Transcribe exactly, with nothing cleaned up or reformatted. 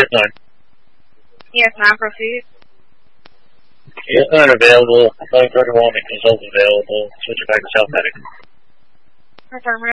E S nine. E S nine, proceed. E S nine available. nine thirty-one and consult available. Switch it back to South Medic. Affirmative.